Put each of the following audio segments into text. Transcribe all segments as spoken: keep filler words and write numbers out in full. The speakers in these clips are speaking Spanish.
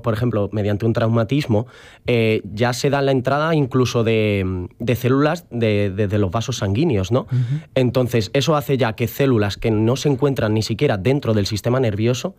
por ejemplo, mediante un traumatismo, eh, ya se da la entrada incluso de, de células de, de, de los vasos sanguíneos, ¿no? Uh-huh. Entonces, eso hace ya que células que no se encuentran ni siquiera dentro del sistema nervioso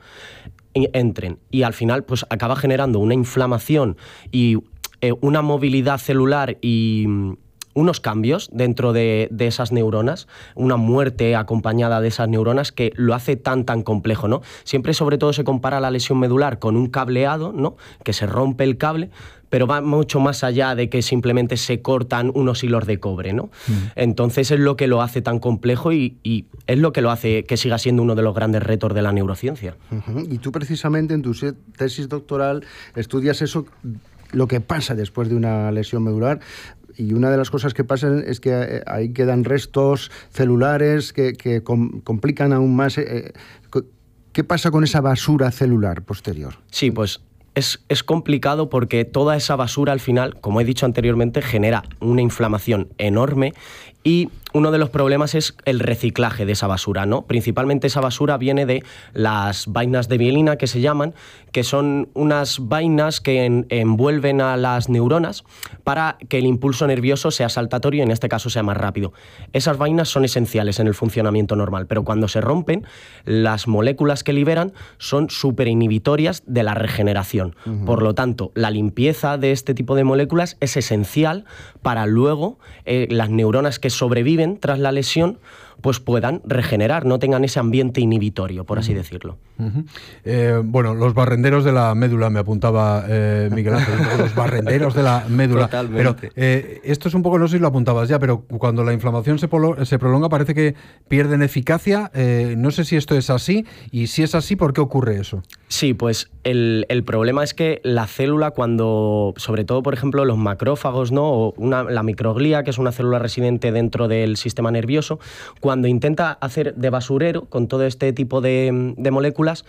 entren. Y al final, pues acaba generando una inflamación y eh, una movilidad celular y unos cambios dentro de, de esas neuronas, una muerte acompañada de esas neuronas que lo hace tan, tan complejo, ¿no? Siempre, sobre todo, se compara la lesión medular con un cableado, ¿no? Que se rompe el cable, pero va mucho más allá de que simplemente se cortan unos hilos de cobre, ¿no? Mm. Entonces es lo que lo hace tan complejo y, y es lo que lo hace que siga siendo uno de los grandes retos de la neurociencia. Uh-huh. Y tú precisamente en tu tesis doctoral estudias eso, lo que pasa después de una lesión medular. Y una de las cosas que pasan es que ahí quedan restos celulares que, que com- complican aún más. Eh, ¿Qué pasa con esa basura celular posterior? Sí, pues es, es complicado porque toda esa basura al final, como he dicho anteriormente, genera una inflamación enorme y uno de los problemas es el reciclaje de esa basura, ¿no? Principalmente esa basura viene de las vainas de mielina, que se llaman, que son unas vainas que en, envuelven a las neuronas para que el impulso nervioso sea saltatorio y en este caso sea más rápido. Esas vainas son esenciales en el funcionamiento normal, pero cuando se rompen, las moléculas que liberan son súper inhibitorias de la regeneración. Uh-huh. Por lo tanto, la limpieza de este tipo de moléculas es esencial para luego eh, las neuronas que sobreviven tras la lesión pues puedan regenerar, no tengan ese ambiente inhibitorio, por así decirlo. Uh-huh. Eh, bueno, los barrenderos de la médula, me apuntaba eh, Miguel Ángel, un poco los barrenderos de la médula. Totalmente. Pero eh, esto es un poco, no sé si lo apuntabas ya, pero cuando la inflamación se, polo- se prolonga parece que pierden eficacia. Eh, no sé si esto es así, y si es así, ¿por qué ocurre eso? Sí, pues el, el problema es que la célula cuando, sobre todo, por ejemplo, los macrófagos, ¿no? O una, la microglía, que es una célula residente dentro del sistema nervioso, cuando intenta hacer de basurero con todo este tipo de, de moléculas,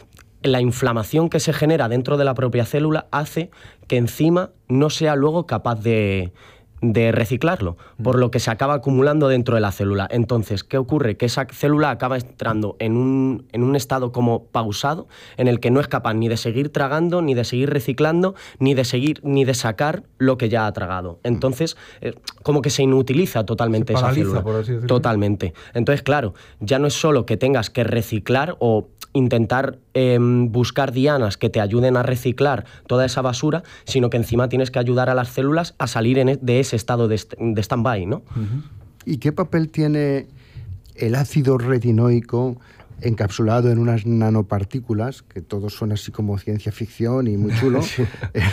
la inflamación que se genera dentro de la propia célula hace que enzima no sea luego capaz de... de reciclarlo, por lo que se acaba acumulando dentro de la célula. Entonces, ¿qué ocurre? Que esa célula acaba entrando en un, en un estado como pausado, en el que no es capaz ni de seguir tragando, ni de seguir reciclando, ni de seguir, ni de sacar lo que ya ha tragado. Entonces, eh, como que se inutiliza totalmente se esa paraliza, célula. Por así decirlo. Totalmente. Entonces, claro, ya no es solo que tengas que reciclar o intentar eh, buscar dianas que te ayuden a reciclar toda esa basura, sino que encima tienes que ayudar a las células a salir en, de ese estado de, de stand-by, ¿no? Uh-huh. ¿Y qué papel tiene el ácido retinoico encapsulado en unas nanopartículas, que todo suena así como ciencia ficción y muy chulo? Sí.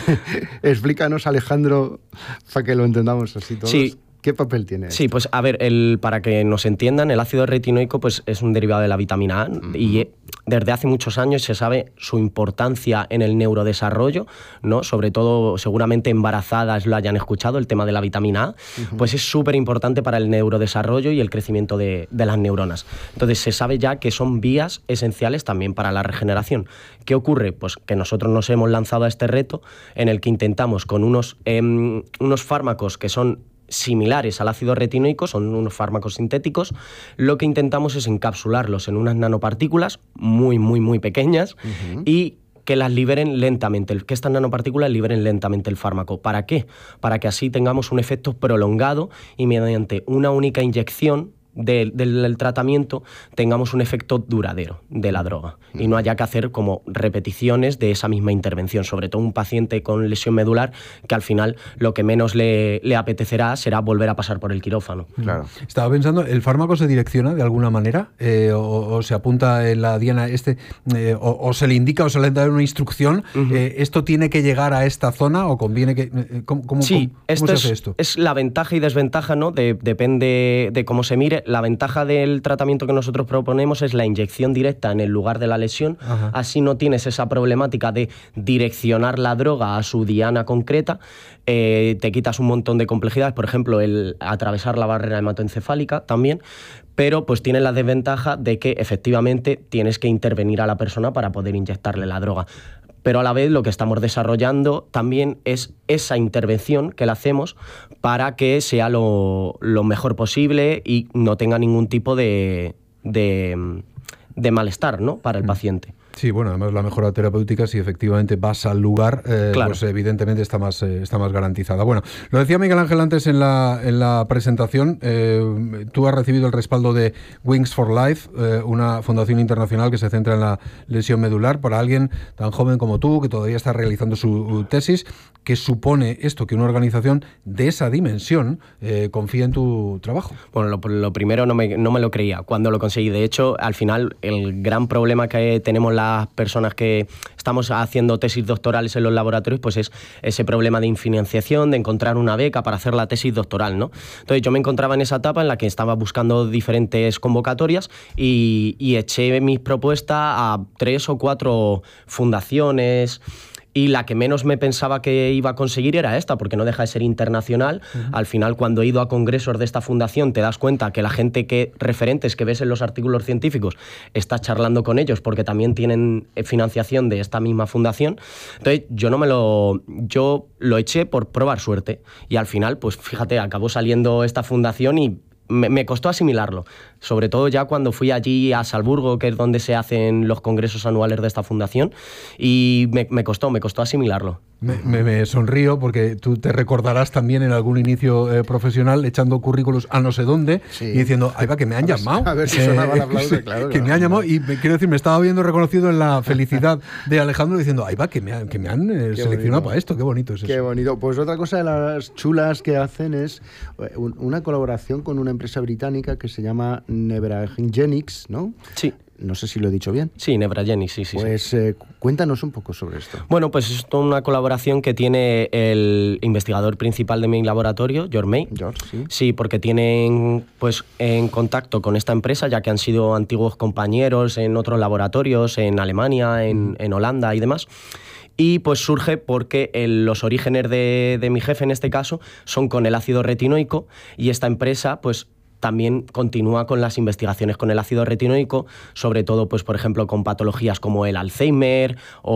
Explícanos, Alejandro, para que lo entendamos así todos. Sí. ¿Qué papel tiene? Sí, pues a ver, el, para que nos entiendan, el ácido retinoico pues, es un derivado de la vitamina A uh-huh. y desde hace muchos años se sabe su importancia en el neurodesarrollo, ¿no? Sobre todo, seguramente embarazadas lo hayan escuchado, el tema de la vitamina A, uh-huh. pues es súper importante para el neurodesarrollo y el crecimiento de, de las neuronas. Entonces se sabe ya que son vías esenciales también para la regeneración. ¿Qué ocurre? Pues que nosotros nos hemos lanzado a este reto en el que intentamos con unos, eh, unos fármacos que son similares al ácido retinoico, son unos fármacos sintéticos, lo que intentamos es encapsularlos en unas nanopartículas muy, muy, muy pequeñas uh-huh. y que las liberen lentamente, que estas nanopartículas liberen lentamente el fármaco. ¿Para qué? Para que así tengamos un efecto prolongado y mediante una única inyección De, del, del tratamiento tengamos un efecto duradero de la droga y no haya que hacer como repeticiones de esa misma intervención, sobre todo un paciente con lesión medular que al final lo que menos le, le apetecerá será volver a pasar por el quirófano. Claro. Estaba pensando, ¿el fármaco se direcciona de alguna manera? Eh, o, o se apunta en la diana este, eh, o, o se le indica o se le da una instrucción, uh-huh. eh, ¿esto tiene que llegar a esta zona o conviene que...? Eh, ¿Cómo, cómo, sí, cómo, esto ¿cómo se es, hace esto? Es la ventaja y desventaja, ¿no? De, depende de cómo se mire. La ventaja del tratamiento que nosotros proponemos es la inyección directa en el lugar de la lesión. Ajá. Así no tienes esa problemática de direccionar la droga a su diana concreta. Eh, te quitas un montón de complejidades, por ejemplo, el atravesar la barrera hematoencefálica también, pero pues tiene la desventaja de que efectivamente tienes que intervenir a la persona para poder inyectarle la droga. Pero a la vez lo que estamos desarrollando también es esa intervención que le hacemos para que sea lo, lo mejor posible y no tenga ningún tipo de, de, de malestar, ¿no? Para el paciente. Sí, bueno, además la mejora terapéutica, si efectivamente vas al lugar, eh, claro. pues evidentemente está más, eh, está más garantizada. Bueno, lo decía Miguel Ángel antes en la, en la presentación, eh, tú has recibido el respaldo de Wings for Life, eh, una fundación internacional que se centra en la lesión medular. Para alguien tan joven como tú, que todavía está realizando su tesis, ¿qué supone esto, que una organización de esa dimensión eh, confía en tu trabajo? Bueno, lo, lo primero no me, no me lo creía cuando lo conseguí. De hecho, al final, el gran problema que tenemos las personas que estamos haciendo tesis doctorales en los laboratorios, pues es ese problema de infinanciación, de encontrar una beca para hacer la tesis doctoral, ¿no? Entonces yo me encontraba en esa etapa en la que estaba buscando diferentes convocatorias y, y eché mis propuestas a tres o cuatro fundaciones. Y la que menos me pensaba que iba a conseguir era esta, porque no deja de ser internacional. Uh-huh. Al final, cuando he ido a congresos de esta fundación, te das cuenta que la gente que referentes que ves en los artículos científicos está charlando con ellos porque también tienen financiación de esta misma fundación. Entonces, yo no me lo... Yo lo eché por probar suerte. Y al final, pues fíjate, acabó saliendo esta fundación y me, me costó asimilarlo. Sobre todo ya cuando fui allí a Salzburgo, que es donde se hacen los congresos anuales de esta fundación, y me, me costó, me costó asimilarlo. Me, me, me sonrío porque tú te recordarás también en algún inicio eh, profesional echando currículos a no sé dónde, sí, y diciendo, ahí va, que me han a llamado. Ver, a ver si sonaba la flauta, claro. Que claro, me han llamado y me, quiero decir, me estaba viendo reconocido en la felicidad de Alejandro diciendo, ahí va, que me, han, que me han eh, seleccionado bonito. Para esto, qué bonito es eso. Qué bonito. Pues otra cosa de las chulas que hacen es una colaboración con una empresa británica que se llama Nebragenics, ¿no? Sí. No sé si lo he dicho bien. Sí, Nebragenics, sí, sí. Pues sí. Eh, cuéntanos un poco sobre esto. Bueno, pues es toda una colaboración que tiene el investigador principal de mi laboratorio, George May. George, sí. Sí, porque tienen pues en contacto con esta empresa, ya que han sido antiguos compañeros en otros laboratorios, en Alemania, en, en Holanda y demás. Y pues surge porque el, los orígenes de, de mi jefe en este caso son con el ácido retinoico, y esta empresa pues también continúa con las investigaciones con el ácido retinoico, sobre todo, pues, por ejemplo, con patologías como el Alzheimer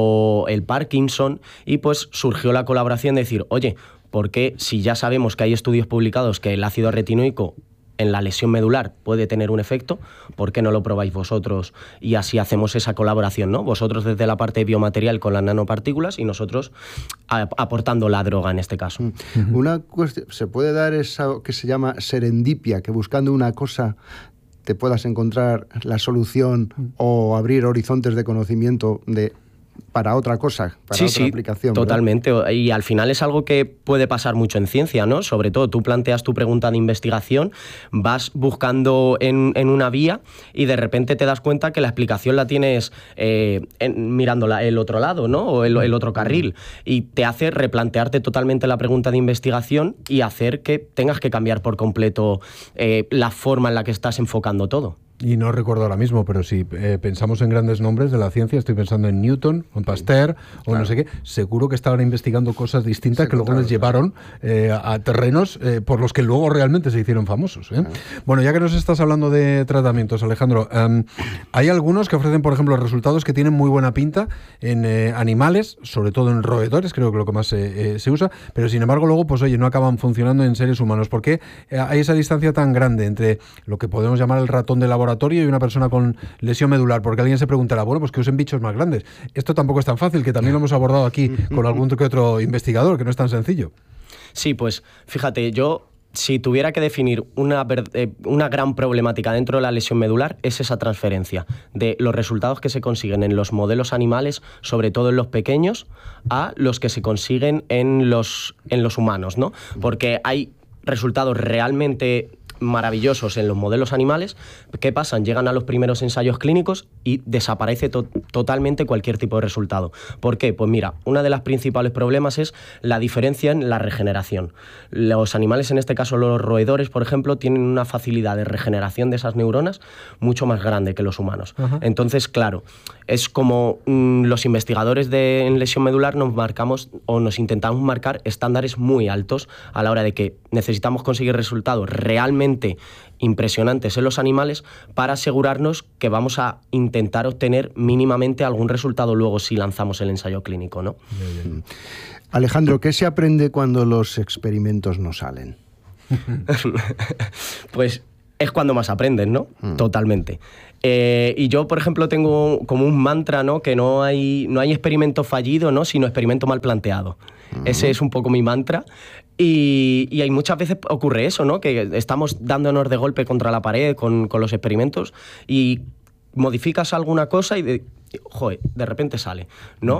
o el Parkinson, y pues surgió la colaboración de decir, oye, ¿por qué, si ya sabemos que hay estudios publicados que el ácido retinoico en la lesión medular puede tener un efecto, ¿por qué no lo probáis vosotros? Y así hacemos esa colaboración, ¿no? Vosotros desde la parte biomaterial con las nanopartículas y nosotros a, aportando la droga en este caso. Uh-huh. Una cuestión, ¿se puede dar eso que se llama serendipia, que buscando una cosa te puedas encontrar la solución uh-huh. o abrir horizontes de conocimiento de para otra cosa, para sí, otra sí, aplicación? Totalmente. ¿Verdad? Y al final es algo que puede pasar mucho en ciencia, ¿no? Sobre todo tú planteas tu pregunta de investigación, vas buscando en, en una vía y de repente te das cuenta que la explicación la tienes eh, en, mirando la, el otro lado, ¿no? O el, el otro carril. Y te hace replantearte totalmente la pregunta de investigación y hacer que tengas que cambiar por completo eh, la forma en la que estás enfocando todo. Y no recuerdo ahora mismo, pero si eh, pensamos en grandes nombres de la ciencia, estoy pensando en Newton, o en Pasteur, o claro. no sé qué, seguro que estaban investigando cosas distintas sí, que luego claro, les llevaron eh, a terrenos eh, por los que luego realmente se hicieron famosos. ¿eh? Claro. Bueno, ya que nos estás hablando de tratamientos, Alejandro, um, hay algunos que ofrecen, por ejemplo, resultados que tienen muy buena pinta en eh, animales, sobre todo en roedores, creo que lo que más eh, eh, se usa, pero sin embargo luego, pues oye, no acaban funcionando en seres humanos. ¿Por qué hay esa distancia tan grande entre lo que podemos llamar el ratón de laboratorio y una persona con lesión medular? Porque alguien se preguntará, bueno, pues que usen bichos más grandes. Esto tampoco es tan fácil, que también lo hemos abordado aquí con algún que otro investigador, que no es tan sencillo. Sí, pues fíjate, yo si tuviera que definir una, una gran problemática dentro de la lesión medular, es esa transferencia de los resultados que se consiguen en los modelos animales, sobre todo en los pequeños, a los que se consiguen en los, en los humanos, ¿no? Porque hay resultados realmente maravillosos en los modelos animales. ¿Qué pasan? Llegan a los primeros ensayos clínicos y desaparece to- totalmente cualquier tipo de resultado. ¿Por qué? Pues mira, uno de los principales problemas es la diferencia en la regeneración. Los animales, en este caso los roedores, por ejemplo, tienen una facilidad de regeneración de esas neuronas mucho más grande que los humanos. Uh-huh. Entonces, claro, es como mmm, los investigadores de en lesión medular nos marcamos o nos intentamos marcar estándares muy altos a la hora de que necesitamos conseguir resultados realmente impresionantes en los animales para asegurarnos que vamos a intentar obtener mínimamente algún resultado luego si lanzamos el ensayo clínico, ¿no? Muy bien. Alejandro, ¿qué se aprende cuando los experimentos no salen? Pues es cuando más aprendes, ¿no? Mm. Totalmente. Eh, y yo, por ejemplo, tengo como un mantra, ¿no? Que no hay, no hay experimento fallido, ¿no? Sino experimento mal planteado. Mm. Ese es un poco mi mantra. Y, y hay muchas veces ocurre eso, ¿no? Que estamos dándonos de golpe contra la pared con, con los experimentos y modificas alguna cosa y de, joder, de repente sale, ¿no?